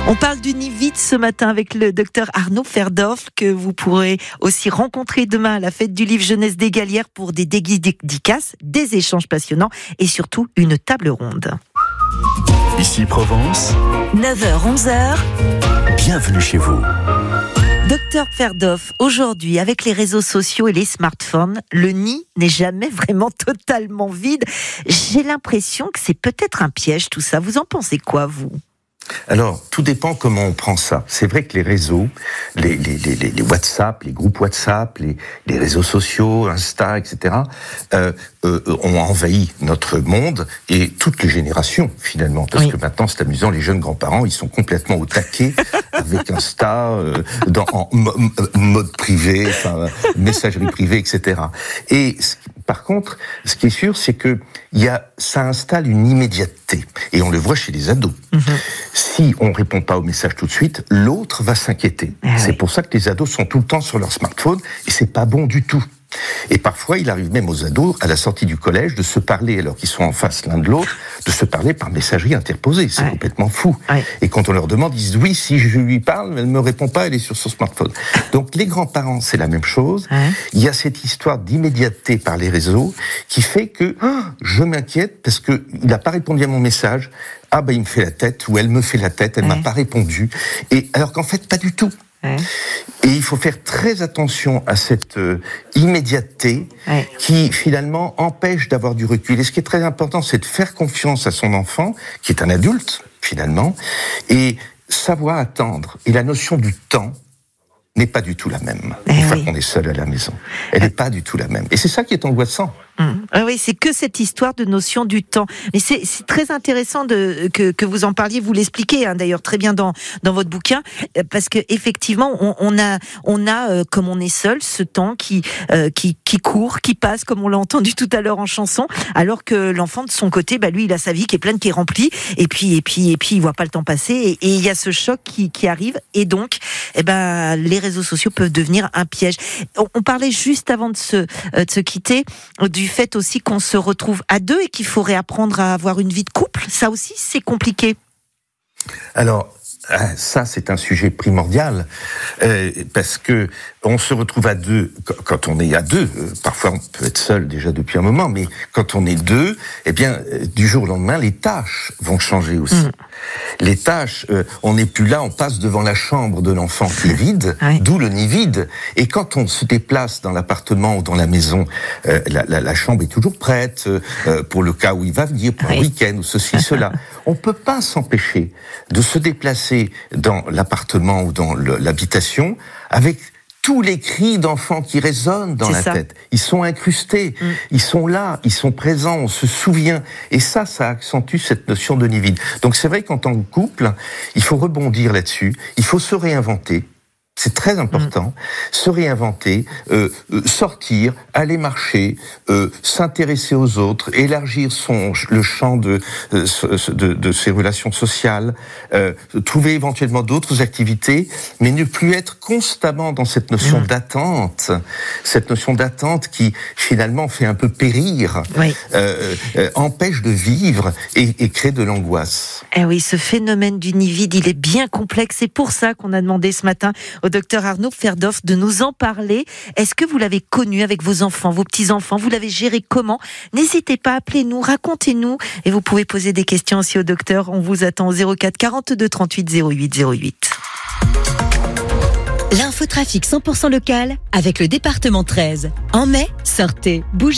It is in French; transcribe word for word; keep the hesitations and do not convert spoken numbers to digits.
On parle du nid vide ce matin avec le docteur Arnaud Ferdorf, que vous pourrez aussi rencontrer demain à la fête du livre Jeunesse des Galières pour des dédicaces, des échanges passionnants et surtout une table ronde. Ici Provence, neuf heures onze heures. Bienvenue chez vous. Docteur Ferdorf, aujourd'hui, avec les réseaux sociaux et les smartphones, le nid n'est jamais vraiment totalement vide. J'ai l'impression que c'est peut-être un piège tout ça. Vous en pensez quoi, vous ? Alors, tout dépend comment on prend ça. C'est vrai que les réseaux, les, les, les, les WhatsApp, les groupes WhatsApp, les, les réseaux sociaux, Insta, et cetera, euh, euh, ont envahi notre monde et toutes les générations, finalement. Parce oui. que maintenant, c'est amusant, les jeunes grands-parents, ils sont complètement au taquet avec Insta, euh, dans, en m- mode privé, enfin, messagerie privée, et cetera. Et par contre, ce qui est sûr, c'est que il y a, ça installe une immédiateté. Et on le voit chez les ados. Mmh. Si on répond pas au message tout de suite, l'autre va s'inquiéter. Ah c'est oui. pour ça que les ados sont tout le temps sur leur smartphone, et c'est pas bon du tout. Et parfois, il arrive même aux ados, à la sortie du collège, de se parler, alors qu'ils sont en face l'un de l'autre, de se parler par messagerie interposée. C'est ouais. complètement fou. Ouais. Et quand on leur demande, ils disent, oui, si je lui parle, elle me répond pas, elle est sur son smartphone. Donc, les grands-parents, c'est la même chose. Ouais. Il y a cette histoire d'immédiateté par les réseaux qui fait que, oh, je m'inquiète parce que il n'a pas répondu à mon message. Ah, ben, il me fait la tête, ou elle me fait la tête, elle ouais. m'a pas répondu. Et, alors qu'en fait, pas du tout. Ouais. Et il faut faire très attention à cette euh, immédiateté ouais. qui finalement empêche d'avoir du recul. Et ce qui est très important, c'est de faire confiance à son enfant, qui est un adulte finalement, et savoir attendre. Et la notion du temps n'est pas du tout la même. Eh une fois oui. qu'on est seul à la maison, elle n'est pas du tout la même. Et c'est ça qui est angoissant. Mmh. Ah oui, c'est que cette histoire de notion du temps. Mais c'est, c'est très intéressant de, que, que vous en parliez, vous l'expliquez hein, d'ailleurs très bien dans, dans votre bouquin, parce que effectivement, on, on a, on a euh, comme on est seul, ce temps qui, euh, qui, qui court, qui passe, comme on l'a entendu tout à l'heure en chanson, alors que l'enfant de son côté, bah lui, il a sa vie qui est pleine, qui est remplie, et puis, et puis, et puis, il voit pas le temps passer, et, et il y a ce choc qui, qui arrive, et donc, eh ben, les réseaux sociaux peuvent devenir un piège. On, on parlait juste avant de se, euh, de se quitter du fait aussi qu'on se retrouve à deux et qu'il faut réapprendre à avoir une vie de couple. Ça aussi, c'est compliqué. Alors, ça, c'est un sujet primordial, euh, parce que on se retrouve à deux, quand on est à deux, euh, parfois on peut être seul déjà depuis un moment, mais quand on est deux, eh bien, euh, du jour au lendemain, les tâches vont changer aussi. Mmh. Les tâches, euh, on n'est plus là, on passe devant la chambre de l'enfant qui est vide, oui. d'où le nid vide. Et quand on se déplace dans l'appartement ou dans la maison, euh, la, la, la chambre est toujours prête euh, pour le cas où il va venir, pour oui. un week-end ou ceci, cela. On peut pas s'empêcher de se déplacer dans l'appartement ou dans le, l'habitation avec tous les cris d'enfants qui résonnent dans c'est la ça. tête. Ils sont incrustés, mmh. ils sont là, ils sont présents, on se souvient. Et ça, ça accentue cette notion de nid vide. Donc c'est vrai qu'en tant que couple, il faut rebondir là-dessus, il faut se réinventer. C'est très important, mmh. se réinventer, euh, euh, sortir, aller marcher, euh, s'intéresser aux autres, élargir son le champ de euh, de, de ses relations sociales, euh, trouver éventuellement d'autres activités, mais ne plus être constamment dans cette notion mmh. d'attente, cette notion d'attente qui finalement fait un peu périr, oui. euh, euh, empêche de vivre et, et crée de l'angoisse. Eh oui, ce phénomène du nid vide, il est bien complexe. C'est pour ça qu'on a demandé ce matin au docteur Arnaud Ferdorf de nous en parler. Est-ce que vous l'avez connu avec vos enfants, vos petits-enfants ? Vous l'avez géré comment ? N'hésitez pas, appelez-nous, racontez-nous. Et vous pouvez poser des questions aussi au docteur. On vous attend au zéro quatre quarante-deux trente-huit zéro huit zéro huit. L'infotrafic cent pour cent local avec le département treize. En mai, sortez, bougez.